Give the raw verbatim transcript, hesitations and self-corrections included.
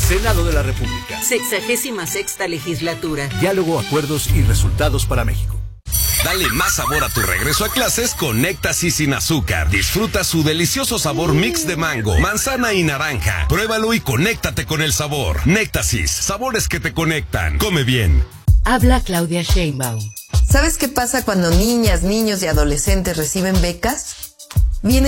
Senado de la República. Sexagésima sexta legislatura. Diálogo, acuerdos y resultados para México. Dale más sabor a tu regreso a clases con Néctasis sin azúcar. Disfruta su delicioso sabor mix de mango, manzana y naranja. Pruébalo y conéctate con el sabor. Néctasis, sabores que te conectan. Come bien. Habla Claudia Sheinbaum. ¿Sabes qué pasa cuando niñas, niños y adolescentes reciben becas? Vienen